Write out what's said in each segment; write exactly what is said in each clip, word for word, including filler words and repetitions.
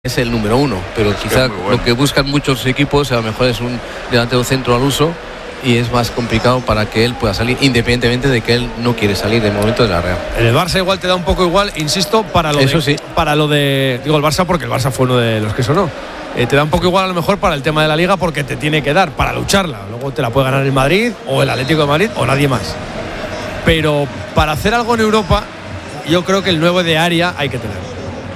es el número uno, pero quizá bueno. Lo que buscan muchos equipos a lo mejor es un delantero centro al uso y es más complicado para que él pueda salir, independientemente de que él no quiere salir de momento de la Real. En el Barça igual te da un poco igual, insisto, para lo Eso de, sí. para lo de digo el Barça porque el Barça fue uno de los que sonó. Eh, te da un poco igual a lo mejor para el tema de la Liga porque te tiene que dar para lucharla. Luego te la puede ganar el Madrid o el Atlético de Madrid o nadie más. Pero para hacer algo en Europa, yo creo que el nueve de área hay que tener.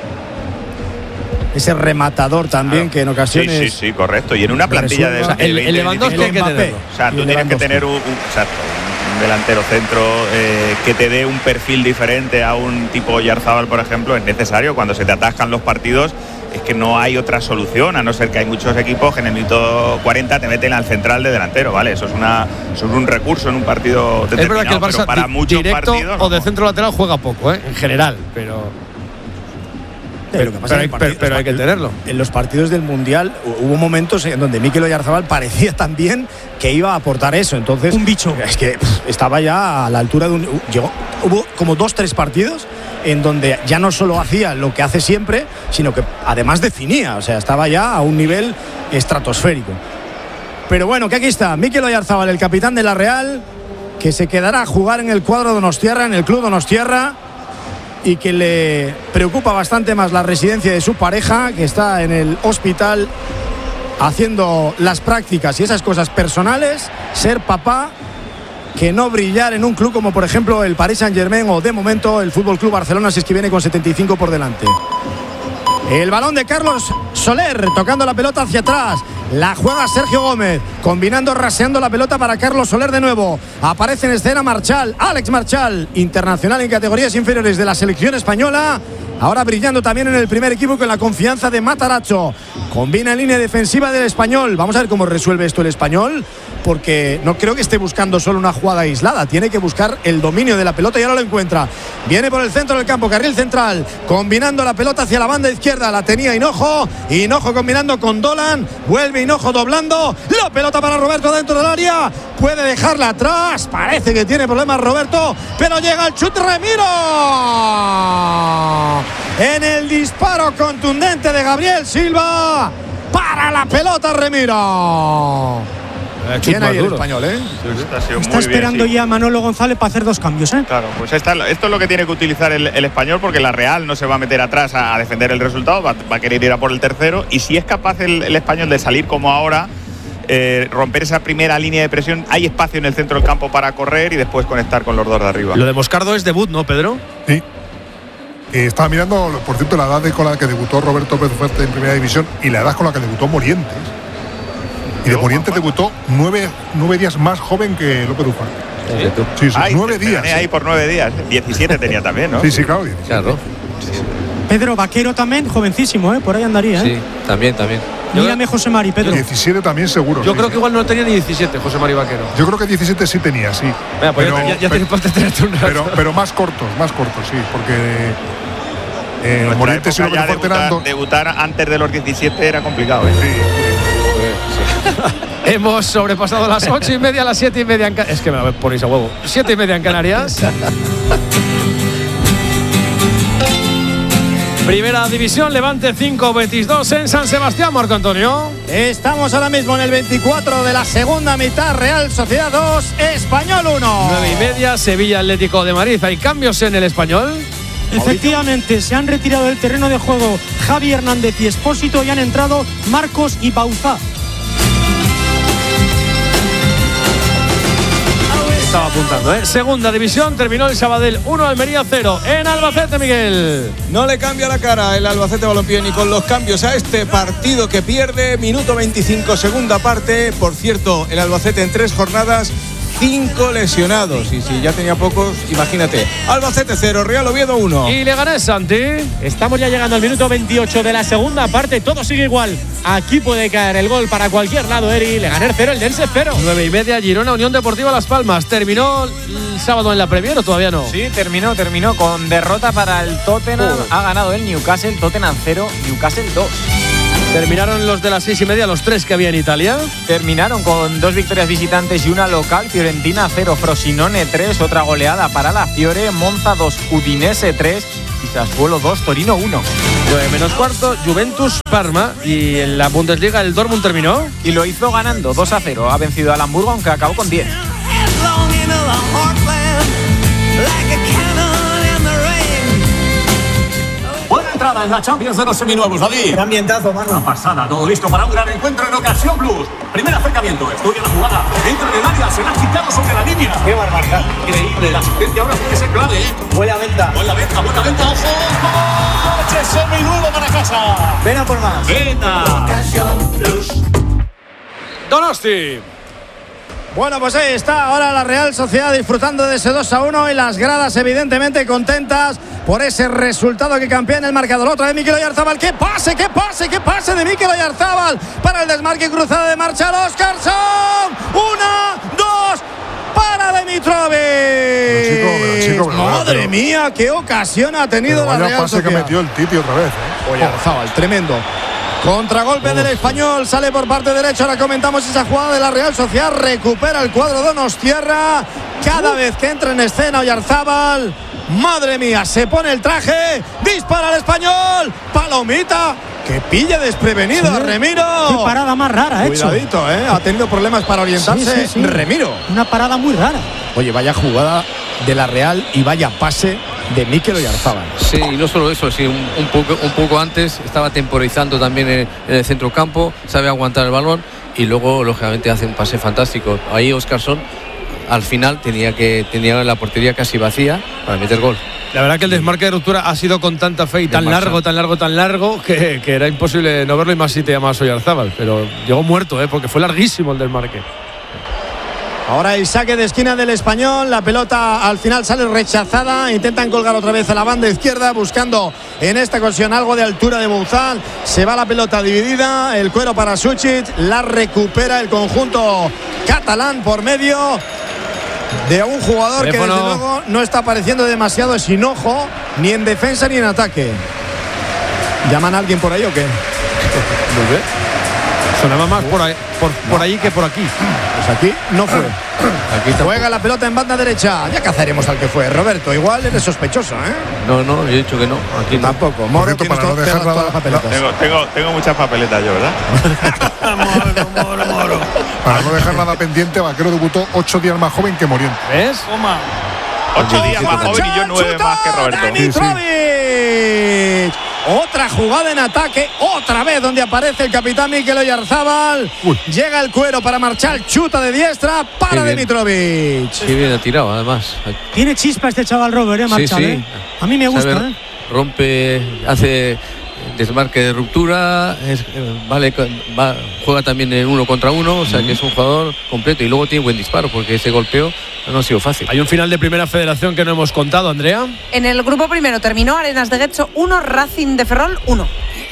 Ese rematador también, claro, que en ocasiones. Sí, sí, sí, correcto. Y en una plantilla de, o sea, de el, veinte, el Lewandowski hay que tenerlo. O sea, tú tienes que tener un, un, exacto, un delantero centro eh, que te dé un perfil diferente a un tipo Oyarzabal, por ejemplo. Es necesario cuando se te atascan los partidos. Es que no hay otra solución, a no ser que hay muchos equipos que en el minuto cuarenta te meten al central de delantero, ¿vale? Eso es una eso es un recurso en un partido determinado. Es verdad que el Barça para muchos directo partidos, o de centro lateral juega poco, ¿eh? En general, pero... Pero, pero, pero, hay, partidos, pero hay que tenerlo. En los partidos del Mundial hubo momentos en donde Mikel Oyarzabal parecía también que iba a aportar eso. Entonces, un bicho. Es que pff, estaba ya a la altura de un. Llegó, hubo como dos, tres partidos en donde ya no solo hacía lo que hace siempre, sino que además definía. O sea, estaba ya a un nivel estratosférico. Pero bueno, que aquí está Mikel Oyarzabal, el capitán de la Real, que se quedará a jugar en el cuadro donostiarra, en el club donostiarra, y que le preocupa bastante más la residencia de su pareja, que está en el hospital haciendo las prácticas y esas cosas personales, ser papá, que no brillar en un club como por ejemplo el Paris Saint-Germain o de momento el Fútbol Club Barcelona, si es que viene con setenta y cinco por delante. El balón de Carlos Soler, tocando la pelota hacia atrás. La juega Sergio Gómez, combinando, raseando la pelota para Carlos Soler de nuevo. Aparece en escena Marchal, Alex Marchal, internacional en categorías inferiores de la selección española. Ahora brillando también en el primer equipo con la confianza de Matarazzo. Combina en línea defensiva del Español. Vamos a ver cómo resuelve esto el Español, porque no creo que esté buscando solo una jugada aislada. Tiene que buscar el dominio de la pelota y ahora lo encuentra. Viene por el centro del campo, carril central, combinando la pelota hacia la banda izquierda. La tenía Hinojo. Hinojo combinando con Dolan. Vuelve Hinojo doblando. La pelota para Roberto dentro del área. Puede dejarla atrás. Parece que tiene problemas Roberto, pero llega el chute Remiro. En el disparo contundente de Gabriel Silva. Para la pelota Remiro. Tiene ahí el Español, ¿eh? Está, está esperando bien, sí. ya Manolo González para hacer dos cambios, ¿eh? Claro, pues esta, esto es lo que tiene que utilizar el, el Español, porque la Real no se va a meter atrás a, a defender el resultado, va, va a querer ir a por el tercero, y si es capaz el, el Español de salir como ahora, eh, romper esa primera línea de presión, hay espacio en el centro del campo para correr y después conectar con los dos de arriba. Lo de Moscardo es debut, ¿no, Pedro? Sí. Eh, estaba mirando, por cierto, la edad de con la que debutó Roberto Pérez Fuerte en Primera División y la edad con la que debutó Morientes. Y de Morientes debutó nueve, nueve días más joven que López Dufán. Sí, sí, sí, Ay, nueve días. Ahí por nueve días. diecisiete tenía también, ¿no? Sí, sí, claro. diecisiete. Claro. Pedro Vaquero también, jovencísimo, ¿eh? Por ahí andaría, ¿eh? Sí, también, también. Mírame José Mari, Pedro. diecisiete también seguro. Yo sí, creo sí. que igual no tenía ni diecisiete, José Mari Vaquero. Yo creo que diecisiete sí tenía, sí. Venga, pues pero, ya, ya pero, te tenerte un rato. Pero, pero más cortos, más cortos, sí, porque eh, Morientes y López Fuerte eran debutar, debutar antes de los diecisiete era complicado, ¿eh? Sí. Hemos sobrepasado las ocho y media, las siete y media en Canarias. Es que me la ponéis a huevo. Siete y media en Canarias. Primera división, Levante cinco, Betis dos en San Sebastián, Marco Antonio. Estamos ahora mismo en el veinticuatro de la segunda mitad. Real Sociedad dos, Español uno. Nueve y media, Sevilla Atlético de Madrid. ¿Hay cambios en el Español? Efectivamente, se han retirado del terreno de juego Javi Hernández y Espósito y han entrado Marcos y Bauzá. Estaba apuntando, ¿eh? Segunda división, terminó el Sabadell uno, Almería cero. En Albacete, Miguel. No le cambia la cara el Albacete Balompié ni con los cambios a este partido que pierde. Minuto veinticinco, segunda parte. Por cierto, el Albacete en tres jornadas, cinco lesionados. Y si ya tenía pocos, imagínate. Albacete cero, Real Oviedo uno. Y Leganés, Santi. Estamos ya llegando al minuto veintiocho de la segunda parte. Todo sigue igual. Aquí puede caer el gol para cualquier lado, Eri. Leganés cero, el Dense cero. Nueve y media, Girona, Unión Deportiva Las Palmas. ¿Terminó el sábado en la Premier o todavía no? Sí, terminó, terminó con derrota para el Tottenham. Oh. Ha ganado el Newcastle, Tottenham cero, Newcastle dos. Terminaron los de las seis y media, los tres que había en Italia. Terminaron con dos victorias visitantes y una local. Fiorentina cero, Frosinone tres, otra goleada para la Fiore. Monza dos, Udinese tres. y Sassuolo dos, Torino uno. nueve menos cuarto, Juventus Parma. Y en la Bundesliga el Dortmund terminó. Y lo hizo ganando dos a cero. Ha vencido al Hamburgo, aunque acabó con diez. Buena entrada en la Champions de los seminuevos, David. Qué ambientazo, mano. Una pasada, todo listo para un gran encuentro en Ocasión Plus. Primer acercamiento, estudia la jugada, entra en el área, se la ha quitado sobre la línea. Qué barbaridad. Increíble, la asistencia ahora tiene que ser clave, ¿eh? Buena venta. Buena venta, buena venta, ojo. Coche seminuevo para casa. Ven a por más. Venta. Ocasión Plus. Donosti. Bueno, pues ahí está ahora la Real Sociedad disfrutando de ese dos a uno y las gradas evidentemente contentas por ese resultado que campea en el marcador. Otra vez Mikel Oyarzabal, ¡qué pase, qué pase, qué pase de Mikel Oyarzabal para el desmarque cruzado de marcha al Óscarson! Una, dos, para Dimitrovic. Pero chico, pero chico, pero Madre pero, mía, qué ocasión ha tenido pero la vaya Real pase Sociedad. que metió el Titi otra vez, ¿eh? Oyarzabal, tremendo. Contragolpe del Español, sale por parte derecha. Ahora comentamos esa jugada de la Real Sociedad. Recupera el cuadro donostiarra. Cada vez que entra en escena Oyarzabal, madre mía, se pone el traje. Dispara el Español. Palomita, que pilla desprevenido Sí. a Remiro. Qué parada más rara ha hecho. Cuidadito, ¿eh? Ha tenido problemas para orientarse. Sí, sí, sí. Remiro. Una parada muy rara. Oye, vaya jugada de la Real y vaya pase de Mikel Oyarzabal. Sí, y no solo eso, sí, un, un, poco, un poco antes estaba temporizando también en, en el centro campo, sabe aguantar el balón y luego, lógicamente, hace un pase fantástico. Ahí Óscarson, al final, tenía, que, tenía la portería casi vacía para meter gol. La verdad que el desmarque de ruptura ha sido con tanta fe y tan marcha. largo, tan largo, tan largo que, que era imposible no verlo, y más si te llamas Oyarzabal. Pero llegó muerto, ¿eh? Porque fue larguísimo el desmarque. Ahora el saque de esquina del Español, la pelota al final sale rechazada, intentan colgar otra vez a la banda izquierda buscando en esta ocasión algo de altura de Bouzal, se va la pelota dividida, el cuero para Suchit, la recupera el conjunto catalán por medio de un jugador Teléfono. que desde luego no está apareciendo demasiado sin ojo, ni en defensa ni en ataque. ¿Llaman a alguien por ahí o qué? Muy bien. Sonaba más por ahí, por, por ahí que por aquí. Pues aquí no fue. Aquí juega la pelota en banda derecha. Ya cazaremos al que fue. Roberto, igual eres sospechoso, ¿eh? No, no, yo he dicho que no. Aquí no. Tampoco. Por cierto, para no dejar nada, Tengo, tengo, tengo muchas papeletas yo, ¿verdad? moro, moro, moro. Para no dejar nada pendiente, Vaquero debutó ocho días más joven que Moriente. ¿Ves? Toma. Ocho días más joven y yo nueve más que Roberto. Dimitrovic. Otra jugada en ataque, otra vez donde aparece el capitán Mikel Oyarzabal. Uy. Llega el cuero para marchar, chuta de diestra para Qué bien. Dimitrovic. Qué bien ha tirado, además. Tiene chispa este chaval Robert, ¿eh? Marchal, Sí, sí. ¿eh? A mí me gusta, Sabe, ¿eh? rompe, hace desmarque de ruptura, es, eh, vale, va, juega también en uno contra uno, o sea que es un jugador completo y luego tiene buen disparo porque ese golpeo no ha sido fácil. Hay un final de Primera Federación que no hemos contado, Andrea. En el grupo primero terminó Arenas de Getxo uno, Racing de Ferrol uno.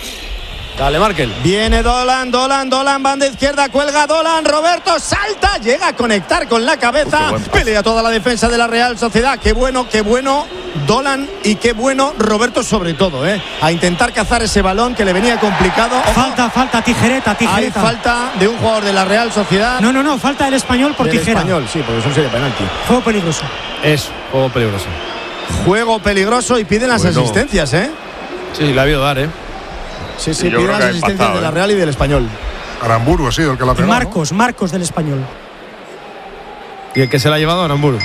Dale, Markel. Viene Dolan, Dolan, Dolan, banda izquierda, cuelga Dolan, Roberto salta, llega a conectar con la cabeza, Uf, pelea toda la defensa de la Real Sociedad. Qué bueno, qué bueno Dolan y qué bueno Roberto sobre todo, ¿eh? A intentar cazar ese balón que le venía complicado. Ojo, Falta, falta, tijereta, hay tijereta. falta de un jugador de la Real Sociedad. No, no, no, falta el Español por Del tijera. Español, sí, porque eso sería penalti. Juego peligroso. Es juego peligroso. Juego peligroso y piden las Bueno. asistencias, ¿e? Sí, le ha habido dar, ¿eh? Sí, sí, Sí, yo piden creo las que ha asistencias empatado, de la ¿eh? Real y del Español. Aramburu ha sido el que la ha pegado, ¿no? Marcos, Marcos del Español. Y el que se la ha llevado, Aramburu.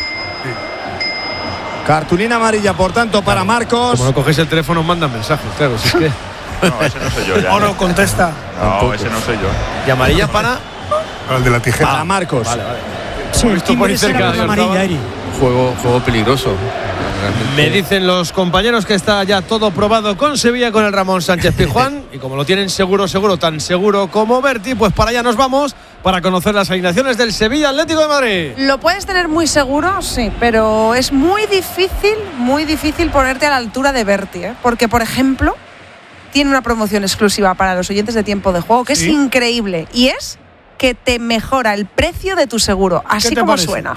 Cartulina amarilla, por tanto, para Marcos. Como no cogéis el teléfono, mandan mensajes, claro. Si es que. No, ese no soy yo ya. Oro contesta. No, ese no soy yo. Y amarilla para. El de la tijera. Para Marcos. Vale, vale. Sí, el visto por ahí timbre será cerca más de amarilla, Oyarzabal. Eri. Juego, juego peligroso. Realmente. Me dicen los compañeros que está ya todo probado con Sevilla, con el Ramón Sánchez Pizjuán. Y como lo tienen seguro, seguro, tan seguro como Berti, pues para allá nos vamos para conocer las alineaciones del Sevilla Atlético de Madrid. Lo puedes tener muy seguro, sí, pero es muy difícil, muy difícil ponerte a la altura de Berti, ¿eh? Porque, por ejemplo, tiene una promoción exclusiva para los oyentes de Tiempo de Juego que es increíble y es que te mejora el precio de tu seguro, así como parece? suena.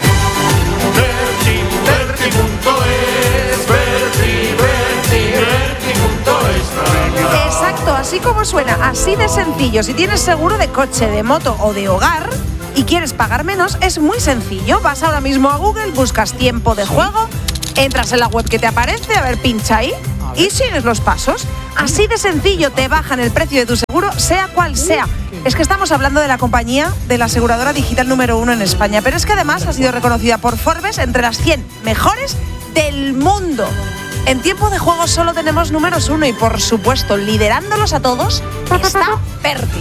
Exacto, así como suena, así de sencillo. Si tienes seguro de coche, de moto o de hogar y quieres pagar menos, es muy sencillo. Vas ahora mismo a Google, buscas Tiempo de Juego, entras en la web que te aparece, a ver, pincha ahí y sigues los pasos. Así de sencillo te bajan el precio de tu seguro, sea cual sea. Es que estamos hablando de la compañía de la aseguradora digital número uno en España, pero es que además ha sido reconocida por Forbes entre las cien mejores del mundo. En tiempo de juego solo tenemos números uno y, por supuesto, liderándolos a todos está Berti.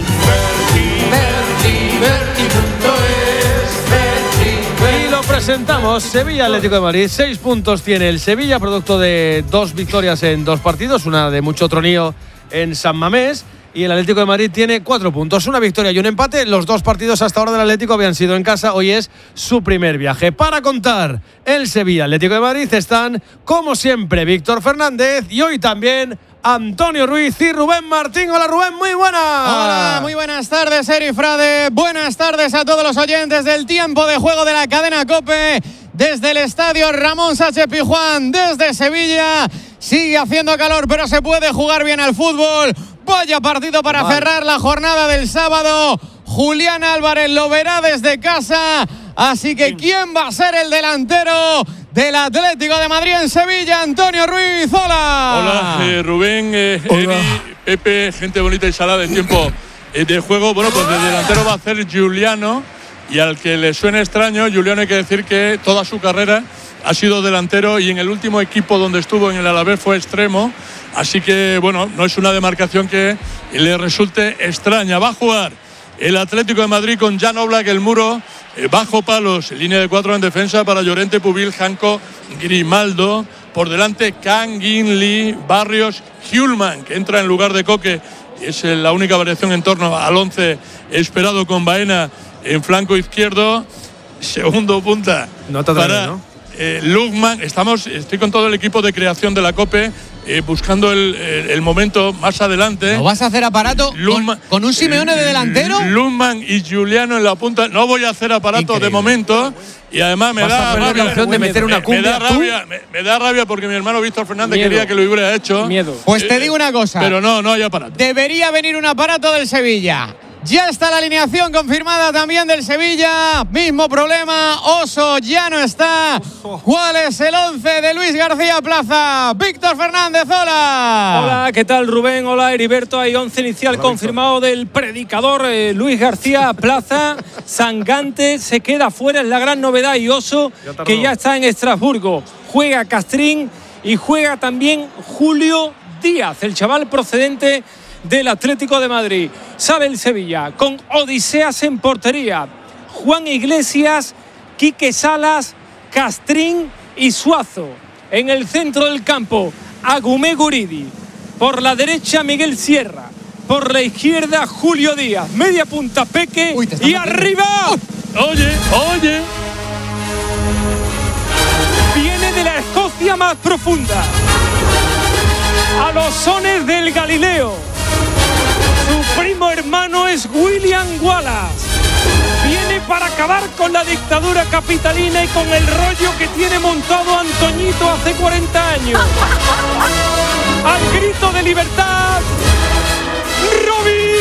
Y lo presentamos, Sevilla Atlético de Madrid. Seis puntos tiene el Sevilla, producto de dos victorias en dos partidos, una de mucho tronío en San Mamés. Y el Atlético de Madrid tiene cuatro puntos, una victoria y un empate. Los dos partidos hasta ahora del Atlético habían sido en casa. Hoy es su primer viaje. Para contar el Sevilla Atlético de Madrid están, como siempre, Víctor Fernández y hoy también Antonio Ruiz y Rubén Martín. Hola Rubén, muy buenas. Hola, muy buenas tardes, Eri Frade. Buenas tardes a todos los oyentes del tiempo de juego de la cadena COPE. Desde el estadio Ramón Sánchez Pizjuán, desde Sevilla. Sigue haciendo calor, pero se puede jugar bien al fútbol. Vaya partido para vale. cerrar la jornada del sábado. Julián Álvarez lo verá desde casa. Así que ¿quién va a ser el delantero del Atlético de Madrid en Sevilla? Antonio Ruiz, hola. Hola, eh, Rubén, eh, hola. Eri, Pepe, gente bonita y salada en tiempo eh, de juego. Bueno, pues el delantero va a ser Giuliano. Y al que le suene extraño, Giuliano, hay que decir que toda su carrera ha sido delantero y en el último equipo donde estuvo, en el Alavés, fue extremo. Así que, bueno, no es una demarcación que le resulte extraña. Va a jugar el Atlético de Madrid con Jan Oblak, el muro, eh, bajo palos, línea de cuatro en defensa para Llorente, Pubil, Janko, Grimaldo. Por delante, Kangin Lee, Barrios, Hjulman, que entra en lugar de Coque. Es la única variación en torno al once esperado, con Baena en flanco izquierdo. Segundo punta no te para ¿no? eh, Lugman. Estamos, estoy con todo el equipo de creación de la COPE eh, buscando el, el, el momento más adelante. ¿No vas a hacer aparato Lugman, con, con un Simeone de delantero? Lugman y Giuliano en la punta. No voy a hacer aparato Increíble. de momento. Y además me da rabia, la opción de meter una cumbia, me, me da rabia, me, me da rabia porque mi hermano Víctor Fernández Miedo. quería que lo hubiera hecho. Miedo. Pues te digo una cosa. Pero no, no hay aparato. Debería venir un aparato del Sevilla. Ya está la alineación confirmada también del Sevilla. Mismo problema, Oso ya no está. ¿Cuál es el once de Luis García Plaza? Víctor Fernández, hola. Hola, ¿qué tal Rubén? Hola Heriberto. Hay once inicial hola, confirmado Víctor. Del predicador eh, Luis García Plaza. Sangante se queda fuera, es la gran novedad. Y Oso, ya que ya está en Estrasburgo. Juega Castrín y juega también Julio Díaz, el chaval procedente del Atlético de Madrid. Sale el Sevilla con Odiseas en portería, Juan Iglesias, Quique Salas, Castrín y Suazo. En el centro del campo, Agumé Guridi. Por la derecha, Miguel Sierra. Por la izquierda, Julio Díaz. Media punta, Peque. Uy, y arriba. Oye, oye. Viene de la Escocia más profunda, a los sones del Galileo. Su primo hermano es William Wallace. Viene para acabar con la dictadura capitalina y con el rollo que tiene montado Antoñito hace cuarenta años. Al grito de libertad, Robin.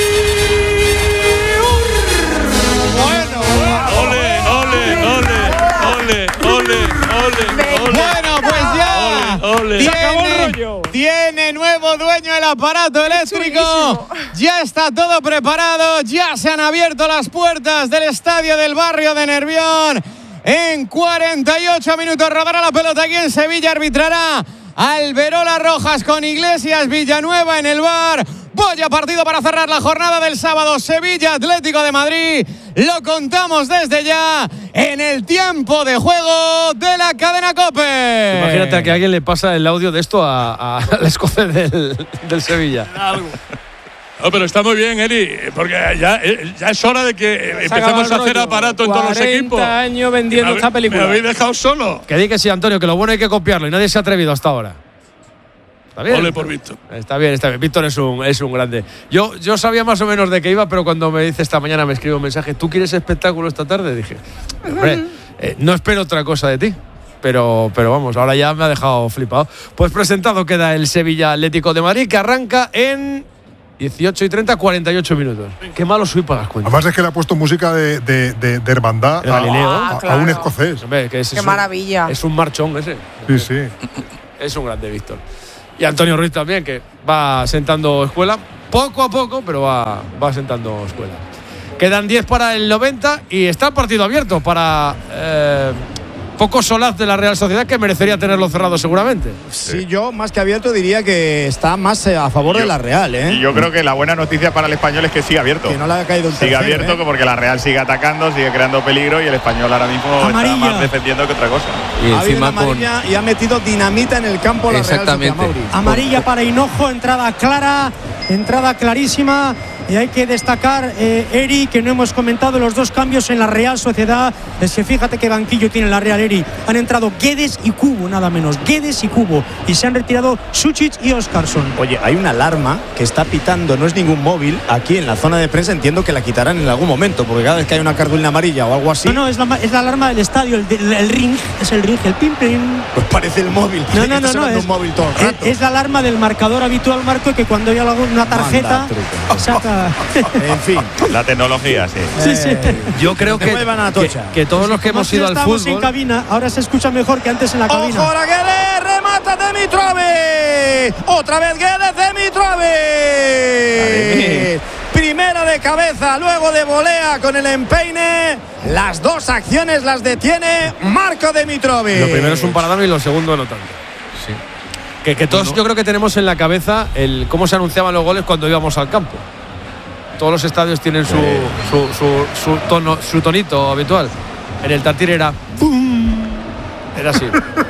Bueno, ole, ole, ole, ole, ole, ole. Bueno, pues ya. Ole, ole. Tiene, tiene nuevo dueño el aparato eléctrico. Ya está todo preparado. Ya se han abierto las puertas del estadio del barrio de Nervión. En cuarenta y ocho minutos rodará la pelota aquí en Sevilla. Arbitrará Alberola Rojas con Iglesias Villanueva en el V A R. Vaya partido para cerrar la jornada del sábado. Sevilla Atlético de Madrid. Lo contamos desde ya en el tiempo de juego de la cadena COPE. Imagínate a que alguien le pasa el audio de esto a, a, al escocés del, del Sevilla. No, pero está muy bien, Eri, porque ya, ya es hora de que empecemos a hacer aparato en todos los equipos. cuarenta años vendiendo esta película. Me habéis dejado solo. Que di que sí, Antonio, que lo bueno hay que copiarlo y nadie se ha atrevido hasta ahora. Está bien. Ole por Víctor. Está bien, está bien. Víctor es un, es un grande. Yo, yo sabía más o menos de qué iba, pero cuando me dice esta mañana, me escribe un mensaje, ¿tú quieres espectáculo esta tarde? Dije, hombre, eh, no espero otra cosa de ti. Pero, pero vamos, ahora ya me ha dejado flipado. Pues presentado queda el Sevilla Atlético de Madrid, que arranca en dieciocho y treinta, cuarenta y ocho minutos. Qué malo soy para las cuentas. Además es que le ha puesto música de, de, de, de hermandad a, a, a, claro. a un escocés. Hombre, que es, Qué es maravilla. Un, es un marchón ese. Sí, sí. Es un grande, Víctor. Y Antonio Ruiz también, que va sentando escuela, poco a poco, pero va, va sentando escuela. Quedan diez para el noventa y está el partido abierto para eh, poco solaz de la Real Sociedad, que merecería tenerlo cerrado seguramente. Sí, yo más que abierto diría que está más a favor yo, de la Real, ¿eh? Y yo creo que la buena noticia para el Español es que sigue abierto. Que no le ha caído un Sigue tercero, abierto ¿eh? porque la Real sigue atacando, sigue creando peligro y el Español ahora mismo Amarilla. está más defendiendo que otra cosa. Y ha encima habido una amarilla con... y ha metido dinamita en el campo la Real Sociedad, Exactamente. Mauri. Amarilla para Hinojo, entrada clara, entrada clarísima. Y hay que destacar, eh, Eri, que no hemos comentado los dos cambios en la Real Sociedad. Es que fíjate qué banquillo tiene la Real, Eri. Han entrado Guedes y Cubo, nada menos. Guedes y Cubo. Y se han retirado Suchic y Óscarson. Oye, hay una alarma que está pitando, no es ningún móvil, aquí en la zona de prensa. Entiendo que la quitarán en algún momento, porque cada vez que hay una cartulina amarilla o algo así. No, no, es la, es la alarma del estadio, el, el, el ring, es el ring, el pim pim. Pues parece el móvil. No, no, no, no, es es, un móvil todo el rato. es, es la alarma del marcador habitual, Marco, que cuando hay alguna tarjeta saca. En fin. La tecnología, sí. Sí, sí. Yo creo que, que, que todos los que Como hemos si ido al estamos fútbol. en cabina, ahora se escucha mejor que antes en la cabina. ¡Ojo ahora Guedes! ¡Remata Dimitrovic! ¡Otra vez Guedes Dimitrovic! Primera de cabeza, luego de volea con el empeine. Las dos acciones las detiene Marco Dimitrovic. Lo primero es un paradón y lo segundo no tanto. Sí. Que, que todos Bueno. yo creo que tenemos en la cabeza el cómo se anunciaban los goles cuando íbamos al campo. Todos los estadios tienen su, su, su, su, tono, su tonito habitual. En el Tartiere era ¡pum! Era así.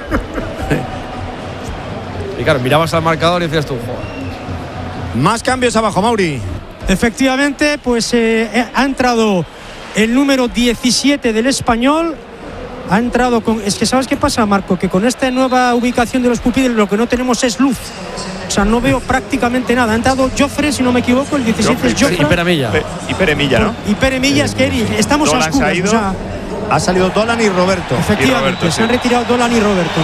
Y claro, mirabas al marcador y decías tú, joder. Más cambios abajo, Mauri. Efectivamente, pues eh, ha entrado el número diecisiete del Español. Ha entrado con. Es que, ¿sabes qué pasa, Marco? Que con esta nueva ubicación de los pupiles lo que no tenemos es luz. O sea, no veo prácticamente nada. Ha entrado Joffre, si no me equivoco, el diecisiete es Joffre. Y Peremilla. Y Peremilla, ¿no? Y Peremilla, es que Eri, estamos Dolan a oscuras. se ha ido. O sea, Ha salido Dolan y Roberto. efectivamente, Y Roberto, se sí. han retirado Dolan y Roberto.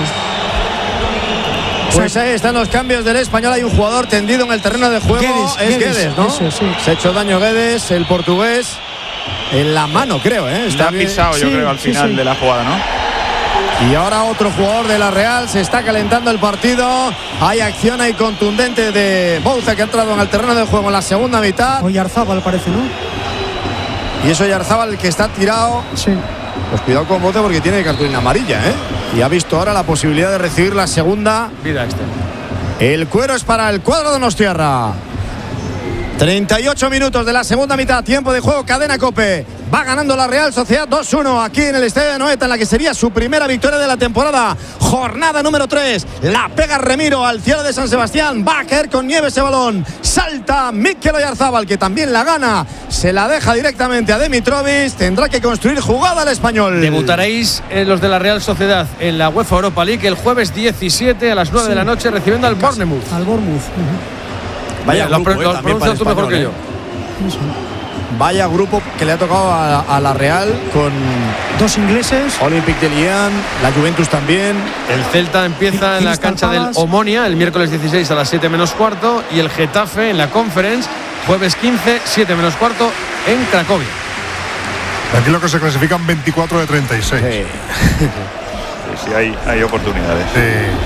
Pues ahí están los cambios del Español. Hay un jugador tendido en el terreno de juego. Guedes, es Guedes, Guedes, ¿no? eso, sí. Se ha hecho daño Guedes, el portugués. En la mano, creo, ¿eh? Está bien. pisado, yo Sí, creo, al sí, final sí. de la jugada, ¿no? Y ahora otro jugador de la Real. Se está calentando el partido. Hay acción ahí contundente de Bouza, que ha entrado en el terreno de juego en la segunda mitad. Oyarzábal parece, ¿no? Y eso Yarzábal, el que está tirado. Sí. Pues cuidado con Bouza porque tiene cartulina amarilla, ¿eh? Y ha visto ahora la posibilidad de recibir la segunda. Vida extra. El cuero es para el cuadro de Donostiarra. treinta y ocho minutos de la segunda mitad, tiempo de juego, cadena COPE. Va ganando la Real Sociedad dos uno aquí en el estadio de Noeta, en la que sería su primera victoria de la temporada. Jornada número tres. La pega Remiro al cielo de San Sebastián. Va a caer con nieve ese balón. Salta Mikel Oyarzábal, que también la gana. Se la deja directamente a Dimitrovic. Tendrá que construir jugada al Español. Debutaréis eh, los de la Real Sociedad en la UEFA Europa League el jueves diecisiete a las nueve Sí. de la noche, recibiendo al Bournemouth. Al Bournemouth. Vaya Lo, grupo, pro- eh, lo también pronuncias tú para mejor que yo. Español, Vaya grupo que le ha tocado a, a la Real con Dos ingleses. Olympique de Lyon, la Juventus también. El Celta empieza en la Crystal cancha del Palace. Omonia el miércoles dieciséis a las siete menos cuarto y el Getafe en la Conference jueves quince, siete menos cuarto en Cracovia. Aquí lo que se clasifican veinticuatro de treinta y seis. Sí. Sí, sí, hay, hay oportunidades. Sí.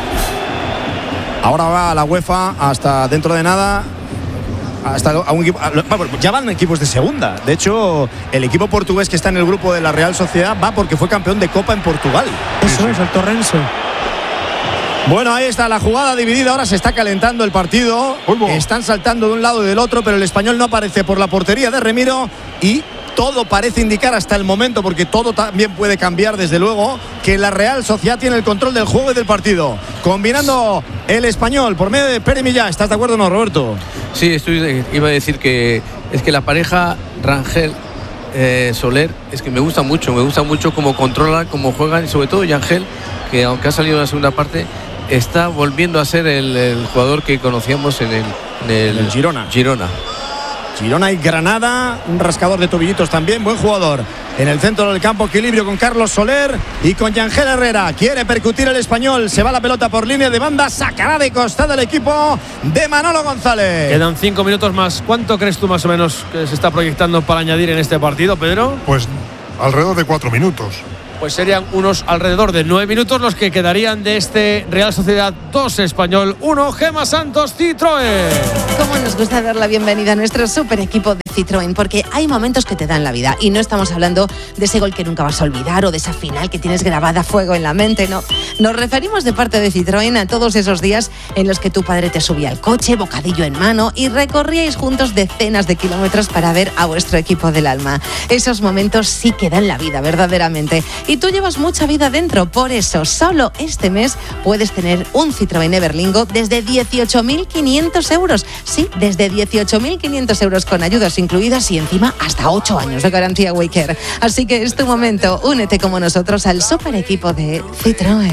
Ahora va a la UEFA hasta dentro de nada. Hasta a un equipo, a- bueno, ya van equipos de segunda. De hecho, el equipo portugués que está en el grupo de la Real Sociedad va porque fue campeón de Copa en Portugal. Eso es, el Torrense. Bueno, ahí está la jugada dividida. Ahora se está calentando el partido. Están saltando de un lado y del otro, pero el Español no aparece por la portería de Remiro. Y todo parece indicar hasta el momento, porque todo también puede cambiar, desde luego, que la Real Sociedad tiene el control del juego y del partido. Combinando el Español por medio de Pere Millán. ¿Estás de acuerdo o no, Roberto? Sí, estoy, iba a decir que es que la pareja Rangel eh, Soler es que me gusta mucho, me gusta mucho cómo controlan, cómo juegan, y sobre todo Yangel, que aunque ha salido en la segunda parte, está volviendo a ser el, el jugador que conocíamos en el, en el, El Girona. Girona. Girona y Granada, un rascador de tobillitos también, buen jugador. En el centro del campo, equilibrio con Carlos Soler y con Yangel Herrera. Quiere percutir el Español, se va la pelota por línea de banda, sacará de costado el equipo de Manolo González. Quedan cinco minutos más. ¿Cuánto crees tú más o menos que se está proyectando para añadir en este partido, Pedro? Pues alrededor de cuatro minutos. pues serían unos alrededor de nueve minutos los que quedarían de este Real Sociedad dos Español uno. Gemma Santos, Citroën. Cómo nos gusta dar la bienvenida a nuestro super equipo de Citroën, porque hay momentos que te dan la vida y no estamos hablando de ese gol que nunca vas a olvidar o de esa final que tienes grabada a fuego en la mente, no. Nos referimos de parte de Citroën a todos esos días en los que tu padre te subía al coche, bocadillo en mano, y recorríais juntos decenas de kilómetros para ver a vuestro equipo del alma. Esos momentos sí que dan la vida, verdaderamente. Y tú llevas mucha vida dentro, por eso solo este mes puedes tener un Citroën Everlingo desde dieciocho mil quinientos euros. Sí, desde dieciocho mil quinientos euros con ayudas incluidas y encima hasta ocho años de garantía Waycare. Así que es tu momento, únete como nosotros al super equipo de Citroën.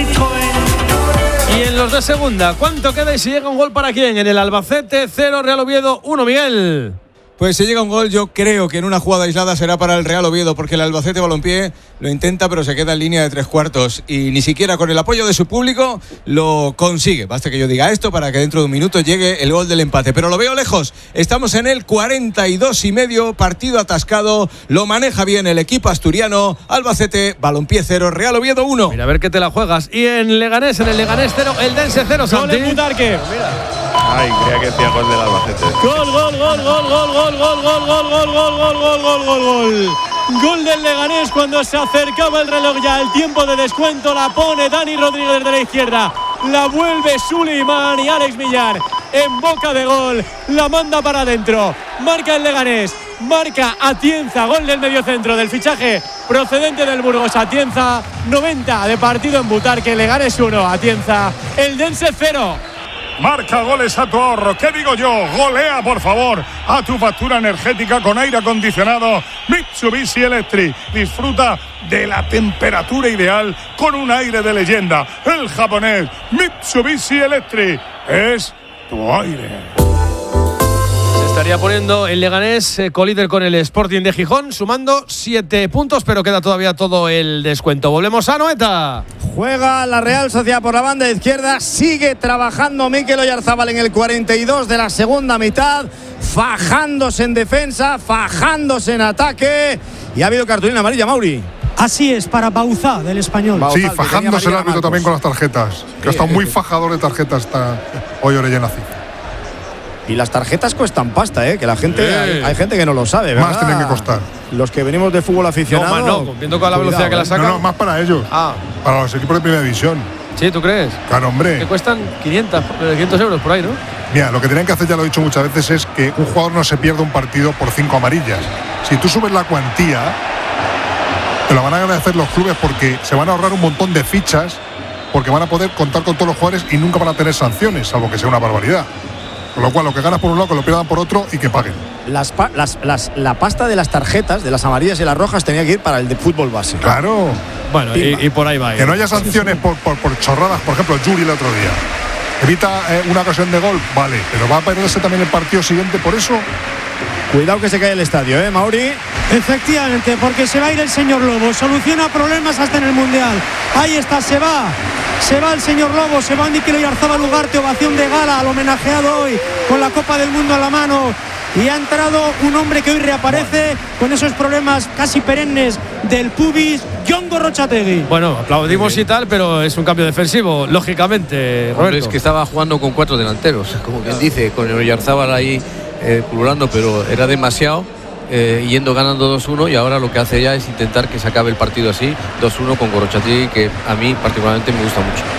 Y en los de segunda, ¿cuánto queda y si llega un gol para quién? En el Albacete cero, Real Oviedo uno, Miguel. Pues si llega un gol, yo creo que en una jugada aislada será para el Real Oviedo, porque el Albacete Balompié lo intenta, pero se queda en línea de tres cuartos y ni siquiera con el apoyo de su público lo consigue. Basta que yo diga esto para que dentro de un minuto llegue el gol del empate, pero lo veo lejos. Estamos en el cuarenta y dos y medio, partido atascado, lo maneja bien el equipo asturiano. Albacete Balompié cero, Real Oviedo uno. Mira, a ver qué te la juegas. Y en Leganés, en el Leganés cero, el Dense cero, Santi. Gol en Butarque. Ay, creía que decía gol del Albacete. Gol, gol, gol, gol, gol, gol, gol, gol, gol, gol, gol, gol, gol, gol, gol, gol. Gol del Leganés cuando se acercaba el reloj ya, el tiempo de descuento, la pone Dani Rodríguez de la izquierda, la vuelve Suleiman y Alex Millar en boca de gol, la manda para adentro, marca el Leganés, marca Atienza, gol del mediocentro del fichaje procedente del Burgos. Atienza, noventa de partido en Butarque, Leganés uno, Atienza, el Dense cero. Marca goles a tu ahorro. ¿Qué digo yo? Golea, por favor, a tu factura energética con aire acondicionado Mitsubishi Electric. Disfruta de la temperatura ideal con un aire de leyenda. El japonés Mitsubishi Electric es tu aire. Se estaría poniendo el Leganés eh, colíder con el Sporting de Gijón, sumando siete puntos, pero queda todavía todo el descuento. Volvemos a Noeta. Juega la Real Sociedad por la banda izquierda. Sigue trabajando Mikel Oyarzábal en el cuarenta y dos de la segunda mitad, fajándose en defensa, fajándose en ataque. Y ha habido cartulina amarilla, Mauri. Así es, para Bauzá, del Español. Bauzá, sí, fajándose el árbitro también con las tarjetas. Que ha estado muy fajador de tarjetas está hoy Orellana. Y las tarjetas cuestan pasta, ¿eh? Que la gente, sí. hay, hay gente que no lo sabe, ¿verdad? Más tienen que costar. Los que venimos de fútbol aficionado. No, más no, viendo con la velocidad que la sacan. No, no, más para ellos. Ah. Para los equipos de primera división. Sí, ¿tú crees? Claro, hombre. Que cuestan quinientos, quinientos euros por ahí, ¿no? Mira, lo que tienen que hacer, ya lo he dicho muchas veces, es que un jugador no se pierda un partido por cinco amarillas. Si tú subes la cuantía, te lo van a agradecer los clubes porque se van a ahorrar un montón de fichas, porque van a poder contar con todos los jugadores y nunca van a tener sanciones, salvo que sea una barbaridad. Con lo cual, lo que ganas por un lado, que lo pierdan por otro y que paguen. Las, pa las, las, la pasta de las tarjetas, de las amarillas y las rojas, tenía que ir para el de fútbol base. Claro. Bueno, y, y por ahí va. Que no haya sanciones por, por, por chorradas. Por ejemplo, Yuri el otro día. Evita eh, una ocasión de gol, vale. Pero va a perderse también el partido siguiente por eso. Cuidado que se cae el estadio, ¿eh, Mauri? Efectivamente, porque se va a ir el señor Lobo. Soluciona problemas hasta en el Mundial. Ahí está, se va. Se va el señor Lobo, se va Mikel Oyarzábal Ugarte, ovación de gala al homenajeado hoy con la Copa del Mundo a la mano. Y ha entrado un hombre que hoy reaparece bueno. con esos problemas casi perennes del pubis, Jon Gorrotxategi. Bueno, aplaudimos y tal, pero es un cambio defensivo, lógicamente, Roberto. Hombre, es que estaba jugando con cuatro delanteros, como quien dice, con el Oyarzábal ahí eh, pululando, pero era demasiado. Eh, yendo ganando dos uno y ahora lo que hace ya es intentar que se acabe el partido así, dos uno con Gorrotxategi, que a mí particularmente me gusta mucho.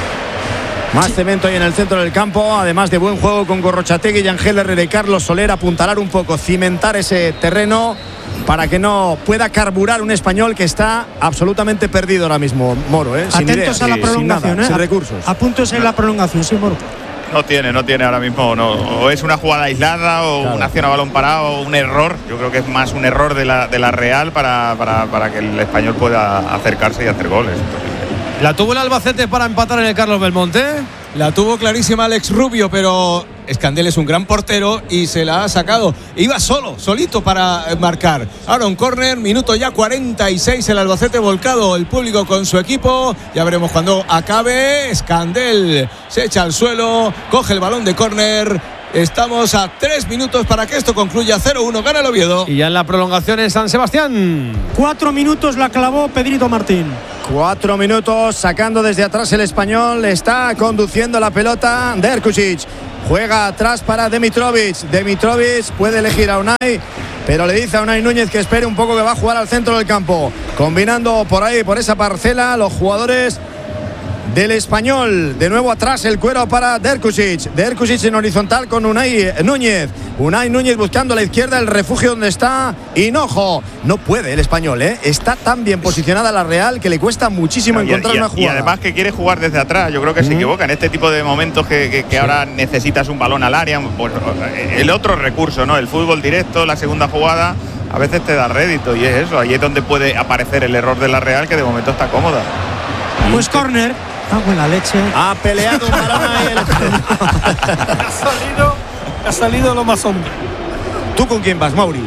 Más cemento ahí en el centro del campo, además de buen juego con Gorrotxategi y Ángel Herrera y Carlos Soler, apuntalar un poco, cimentar ese terreno para que no pueda carburar un Español que está absolutamente perdido ahora mismo, Moro, ¿eh? Sin Atentos ideas, a la sí, prolongación, sin, nada, ¿eh? sin recursos. A puntos en la prolongación, sí, Moro. No tiene, no tiene ahora mismo, no. O es una jugada aislada o claro. una acción a balón parado o un error. Yo creo que es más un error de la, de la Real para, para, para que el Español pueda acercarse y hacer goles. ¿La tuvo el Albacete para empatar en el Carlos Belmonte? La tuvo clarísima Alex Rubio, pero Escandel es un gran portero y se la ha sacado. Iba solo, solito para marcar. Ahora un córner, minuto ya cuarenta y seis, el Albacete volcado, el público con su equipo. Ya veremos cuando acabe. Escandel se echa al suelo, coge el balón de córner Estamos a tres minutos para que esto concluya. cero uno, gana el Oviedo. Y ya en la prolongación en San Sebastián. Cuatro minutos la clavó Pedrito Martín. Cuatro minutos, sacando desde atrás el Español. Está conduciendo la pelota Derkušić. Juega atrás para Dimitrovic. Dimitrovic puede elegir a Unai, pero le dice a Unai Núñez que espere un poco, que va a jugar al centro del campo. Combinando por ahí, por esa parcela, los jugadores del Español. De nuevo atrás el cuero para Derkušić. Derkušić en horizontal con Unai Núñez. Unai Núñez buscando a la izquierda el refugio donde está Hinojo. No puede el Español, ¿eh? Está tan bien posicionada la Real que le cuesta muchísimo no, y, encontrar y, una jugada. Y además que quiere jugar desde atrás. Yo creo que mm. se equivoca en este tipo de momentos que, que, que sí. ahora necesitas un balón al área. Pues, el otro recurso, ¿no? El fútbol directo, la segunda jugada, a veces te da rédito y es eso. Ahí es donde puede aparecer el error de la Real, que de momento está cómoda. Pues córner. Agua en la leche. Ha peleado un balón ahí. ha salido, ha salido lo más hombre. ¿Tú con quién vas, Mauri?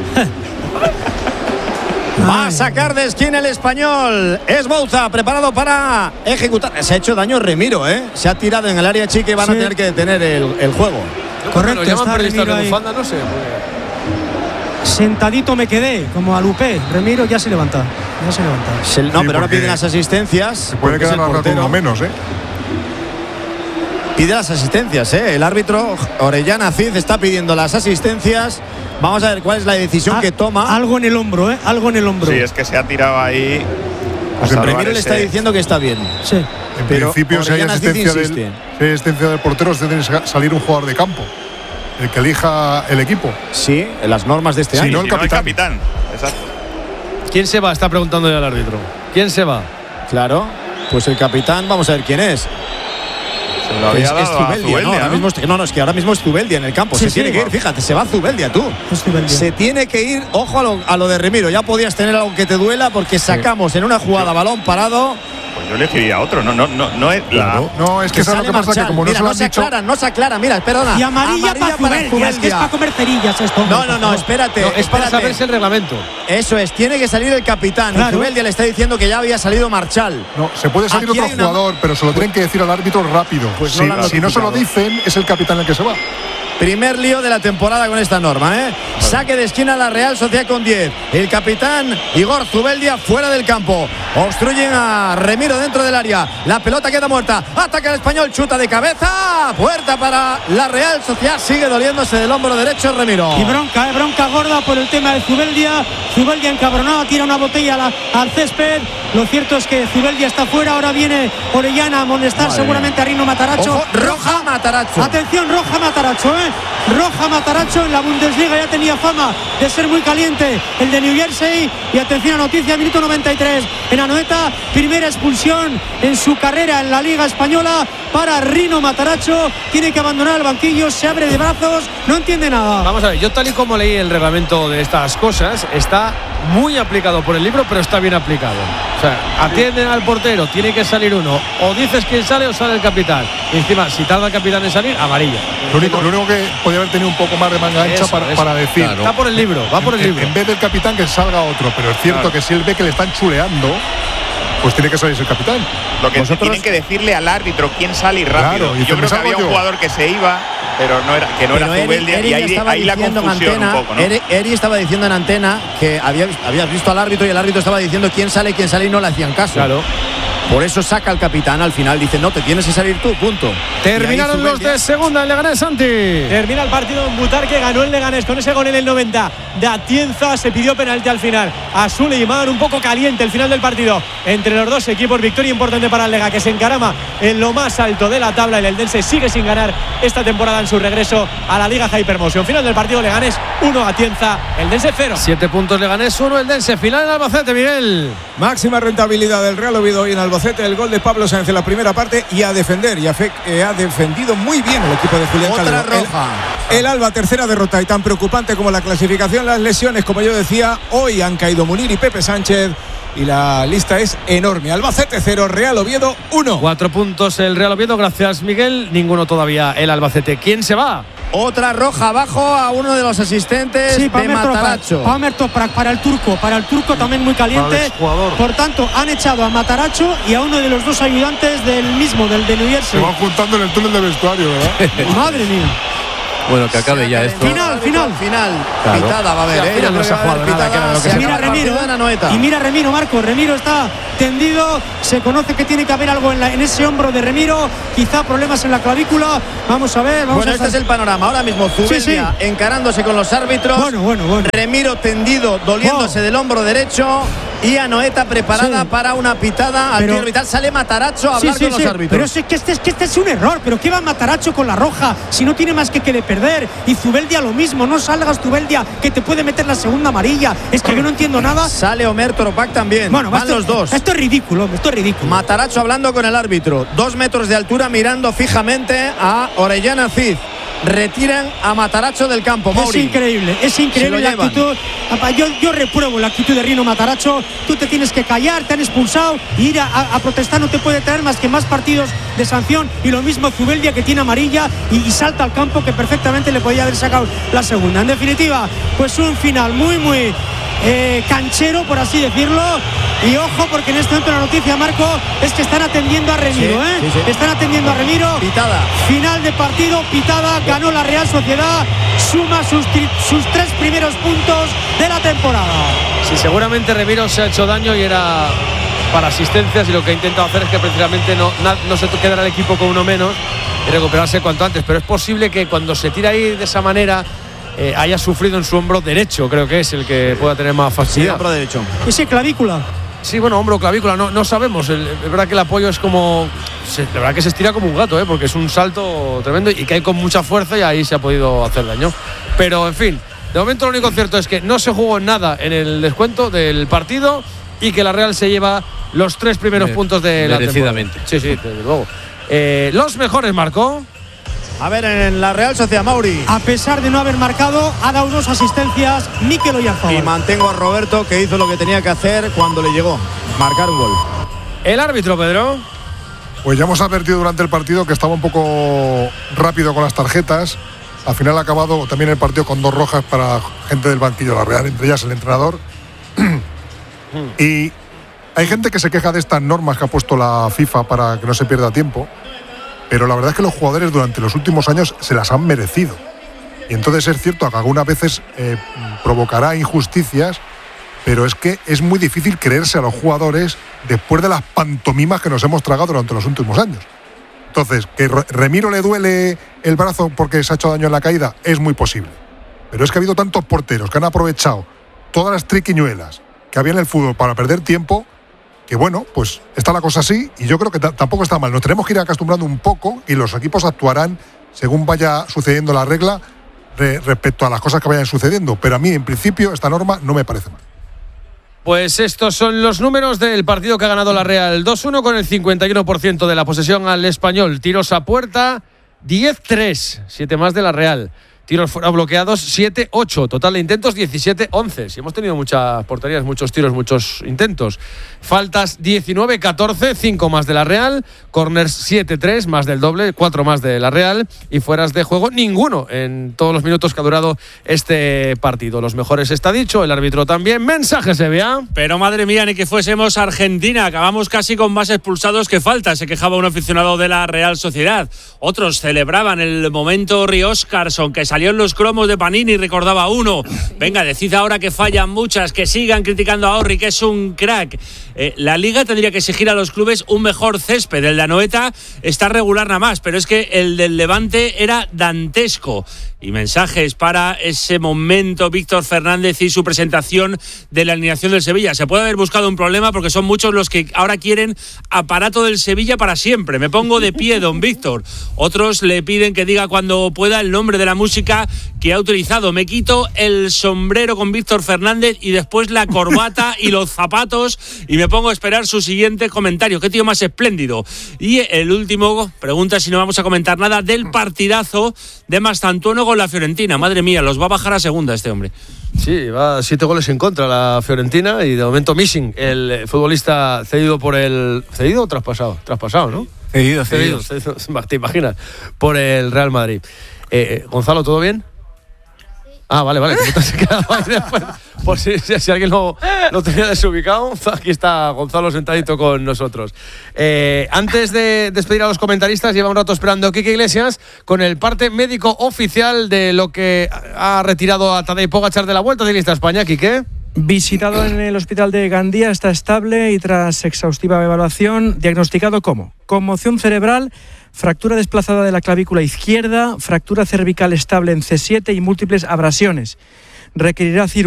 Va a sacar de esquina el Español. Es Bouza, preparado para ejecutar. Se ha hecho daño Remiro, ¿eh? Se ha tirado en el área chica y van sí. a tener que detener el, el juego. Correcto, bueno, está Remiro de bufanda, no sé. Sentadito me quedé, como a Lupé. Remiro ya se levanta. Ya se levanta. Se, no, sí, pero ahora piden las asistencias. Se puede quedar a menos, ¿eh? Pide las asistencias, ¿eh? El árbitro Orellana Cid está pidiendo las asistencias. Vamos a ver cuál es la decisión ah, que toma. Algo en el hombro, ¿eh? Algo en el hombro. Sí, es que se ha tirado ahí. Pues el Remiro le está diciendo que está bien. Sí. En pero principio, si hay, asistencia del, si hay asistencia del portero, se tiene que salir un jugador de campo. El que elija el equipo. Sí, en las normas de este si año. No el, si capitán. No el capitán. Exacto. ¿Quién se va? Está preguntando ya el árbitro. ¿Quién se va? Claro, pues el capitán, vamos a ver quién es. Se lo había es, dado es Zubeldia, Zubeldia, ¿no? ¿no? Ahora mismo es, no, no, es que ahora mismo es Zubeldia en el campo. Sí, se sí, tiene va. que ir, fíjate, se va Zubeldia, tú. Es Zubeldia. Se tiene que ir, ojo a lo, a lo de Remiro. Ya podías tener algo que te duela porque sacamos sí. en una jugada balón parado. Pues yo elegiría a otro, no, no, no, no es claro. la. No, es que, que sabes lo que pasa, que como mira, no se lo no han se dicho. aclara, no se aclara, mira, perdona. Y amarilla, amarilla para, para Zubeldia, es que es para comer cerillas esto. No, no, no, espérate. No, es espérate. para saberse el reglamento. Eso es, tiene que salir el capitán. Claro. Y Zubeldia le está diciendo que ya había salido Marchal. No, se puede salir Aquí otro jugador, una... pero se lo tienen que decir al árbitro rápido. Pues si, no, si no se lo dicen, es el capitán el que se va. Primer lío de la temporada con esta norma, ¿eh? Vale. Saque de esquina la Real Sociedad con diez. El capitán Igor Zubeldia fuera del campo. Obstruyen a Remiro dentro del área. La pelota queda muerta. Ataca el Español, chuta de cabeza. Puerta para la Real Sociedad. Sigue doliéndose del hombro derecho Remiro. Y bronca, ¿eh? Bronca gorda por el tema de Zubeldia. Zubeldia encabronado, tira una botella a la, al césped. Lo cierto es que Zubeldia está fuera. Ahora viene Orellana a amonestar Madre seguramente a Rino Mataracho. Ojo, roja Mataracho. Atención, roja Mataracho, ¿eh? Roja Mataracho. En la Bundesliga ya tenía fama de ser muy caliente el de New Jersey. Y atención a noticia, minuto noventa y tres en Anoeta, primera expulsión en su carrera en la Liga Española para Rino Mataracho. Tiene que abandonar el banquillo, se abre de brazos, no entiende nada. Vamos a ver, yo tal y como leí el reglamento de estas cosas, está muy aplicado por el libro, pero está bien aplicado. O sea, atienden al portero, tiene que salir uno, o dices quién sale o sale el capitán. Y encima, si tarda el capitán en salir, amarilla. Lo único, lo único que podría haber tenido un poco más de manga ancha para, eso, para decir. Claro. Está por el libro, va por el en, libro. En vez del capitán que salga otro, pero es cierto claro. que si él ve que le están chuleando, pues tiene que salir el capitán. Lo que Vosotros... tienen que decirle al árbitro quién sale y rápido. Claro, y yo creo que había yo. un jugador que se iba, pero no era, que no pero era Zubeldia, y ahí, ahí la confusión antena, un poco, ¿no? Eri, Eri estaba diciendo en antena que había, habías visto al árbitro y el árbitro estaba diciendo quién sale, quién sale y no le hacían caso. Claro. Por eso saca al capitán al final, dice, no, te tienes que salir tú, punto. Terminaron los de segunda, el Leganés, Santi. Termina el partido en Butar, que ganó el Leganés con ese gol en el noventa de Atienza. Se pidió penalti al final a Suleiman, un poco caliente el final del partido entre los dos equipos. Victoria importante para el Lega, que se encarama en lo más alto de la tabla. El Eldense sigue sin ganar esta temporada en su regreso a la Liga Hypermotion. Final del partido, Leganés uno, Atienza, Eldense cero. Siete puntos Leganés, uno Eldense. Final en Albacete, Miguel. Máxima rentabilidad del Real Oviedo hoy en Albacete. El gol de Pablo Sáenz en la primera parte, y a defender, y a fe, eh, ha defendido muy bien el equipo de Julián Otra Calvo. roja. El, el Alba, tercera derrota, y tan preocupante como la clasificación, las lesiones, como yo decía, hoy han caído Munir y Pepe Sánchez, y la lista es enorme. Albacete cero, Real Oviedo uno. Cuatro puntos el Real Oviedo, gracias Miguel, ninguno todavía el Albacete. ¿Quién se va? Otra roja abajo a uno de los asistentes sí, de Mataracho. Pamer Toprak para el turco, para el turco también muy caliente. Por tanto, han echado a Mataracho y a uno de los dos ayudantes del mismo, del de New Jersey. Se van juntando en el túnel de vestuario, ¿verdad? Madre mía. Bueno, que acabe ya esto. Final, final. Final. Claro. Pitada va a haber, Sí, al ¿eh? final no se ha jugado nada, que era lo que Y se mira Remiro, y mira Remiro, Marco, Remiro está tendido, se conoce que tiene que haber algo en, la, en ese hombro de Remiro, quizá problemas en la clavícula, vamos a ver. Vamos bueno, a este es el panorama, ahora mismo Zubeldia sí, sí. encarándose con los árbitros, bueno, bueno, bueno. Remiro tendido, doliéndose oh. del hombro derecho, y Anoeta preparada sí. para una pitada al tiro vital, sale Matarazzo a hablar sí, sí, con sí. los árbitros. Pero es que, este, es que este es un error, pero ¿qué va Matarazzo con la roja si no tiene más que que de perder? Y Zubeldia lo mismo, no salgas Zubeldia que te puede meter la segunda amarilla, es que yo no entiendo nada. Sale Omer Toropac también, bueno, van esto, los dos. Esto es ridículo, esto es ridículo. Matarazzo hablando con el árbitro, dos metros de altura mirando fijamente a Orellana Cid. Retiran a Matarazzo del campo. Mauri. Es increíble, es increíble la llevan. actitud. Yo, yo repruebo la actitud de Rino Matarazzo. Tú te tienes que callar, te han expulsado. Y ir a, a, a protestar no te puede traer más que más partidos de sanción. Y lo mismo Zubeldia, que tiene amarilla y, y salta al campo, que perfectamente le podía haber sacado la segunda. En definitiva, pues un final muy, muy eh, canchero, por así decirlo. Y ojo, porque en este momento la noticia, Marco, es que están atendiendo a Remiro, sí, ¿eh? Sí, sí. Están atendiendo a Remiro. Pitada. Final de partido, pitada, ganó la Real Sociedad, suma sus, sus tres primeros puntos de la temporada. Sí, seguramente Remiro se ha hecho daño y era para asistencias, y lo que ha intentado hacer es que precisamente no, no se quedara el equipo con uno menos y recuperarse cuanto antes. Pero es posible que cuando se tira ahí de esa manera eh, haya sufrido en su hombro derecho, creo que es el que pueda tener más fastidio. Sí, hombro derecho. Ese clavícula. Sí, bueno, hombro, clavícula, no, no sabemos. El, es verdad que el apoyo es como... Se, la verdad que se estira como un gato, ¿eh? Porque es un salto tremendo y cae con mucha fuerza, y ahí se ha podido hacer daño. Pero, en fin, de momento lo único cierto es que no se jugó nada en el descuento del partido y que la Real se lleva los tres primeros Me, puntos de la temporada. Sí, sí, desde luego. Eh, los mejores, Marco. A ver, en la Real Sociedad, Mauri. A pesar de no haber marcado, ha dado dos asistencias Mikel Oyarzabal. Y mantengo a Roberto, que hizo lo que tenía que hacer cuando le llegó, marcar un gol. El árbitro, Pedro. Pues ya hemos advertido durante el partido que estaba un poco rápido con las tarjetas. Al final ha acabado también el partido con dos rojas para gente del banquillo de la Real, entre ellas el entrenador. Y hay gente que se queja de estas normas que ha puesto la FIFA para que no se pierda tiempo, pero la verdad es que los jugadores durante los últimos años se las han merecido. Y entonces es cierto que algunas veces eh, provocará injusticias, pero es que es muy difícil creerse a los jugadores después de las pantomimas que nos hemos tragado durante los últimos años. Entonces, que Remiro le duele el brazo porque se ha hecho daño en la caída, es muy posible. Pero es que ha habido tantos porteros que han aprovechado todas las triquiñuelas que había en el fútbol para perder tiempo, que bueno, pues está la cosa así, y yo creo que t- tampoco está mal. Nos tenemos que ir acostumbrando un poco y los equipos actuarán según vaya sucediendo la regla re- respecto a las cosas que vayan sucediendo. Pero a mí, en principio, esta norma no me parece mal. Pues estos son los números del partido que ha ganado la Real. dos uno con el cincuenta y uno por ciento de la posesión al Español. Tiros a puerta, diez tres, siete más de la Real. Tiros fuera bloqueados, siete ocho. Total de intentos, diecisiete once. Si hemos tenido muchas porterías, muchos tiros, muchos intentos. Faltas, diecinueve catorce, cinco más de la Real. Corners, siete tres, más del doble, cuatro más de la Real. Y fueras de juego, ninguno en todos los minutos que ha durado este partido. Los mejores está dicho, el árbitro también. Mensaje, se vea. Pero madre mía, ni que fuésemos Argentina. Acabamos casi con más expulsados que falta. Se quejaba un aficionado de la Real Sociedad. Otros celebraban el momento Rioscarsson, que salió en los cromos de Panini y recordaba uno. Venga, decid ahora que fallan muchas, que sigan criticando a Orri, que es un crack. Eh, la Liga tendría que exigir a los clubes un mejor césped. El de Anoeta está regular nada más, pero es que el del Levante era dantesco. Y mensajes para ese momento Víctor Fernández y su presentación de la alineación del Sevilla. Se puede haber buscado un problema porque son muchos los que ahora quieren aparato del Sevilla para siempre. Me pongo de pie, don Víctor. Otros le piden que diga cuando pueda el nombre de la música que ha utilizado. Me quito el sombrero con Víctor Fernández y después la corbata y los zapatos y me pongo a esperar su siguiente comentario. Qué tío más espléndido. Y el último, pregunta si no vamos a comentar nada del partidazo de Mastantuono con la Fiorentina. Madre mía, los va a bajar a segunda este hombre. Sí, va siete goles en contra la Fiorentina y de momento missing el futbolista cedido por el... ¿Cedido o traspasado? Traspasado, ¿no? Cedido, cedido. cedido, cedido te imaginas, por el Real Madrid. Eh, Gonzalo, ¿todo bien? Ah, vale, vale. Se quedaba ahí después. Por si, si, si alguien lo, lo tenía desubicado, aquí está Gonzalo sentadito con nosotros. Eh, antes de despedir a los comentaristas, lleva un rato esperando a Quique Iglesias con el parte médico oficial de lo que ha retirado a Tadej Pogačar de la Vuelta Ciclista a España. Quique. Visitado en el hospital de Gandía, está estable y tras exhaustiva evaluación, diagnosticado como conmoción cerebral, fractura desplazada de la clavícula izquierda, fractura cervical estable en C siete y múltiples abrasiones. Requerirá cirugía.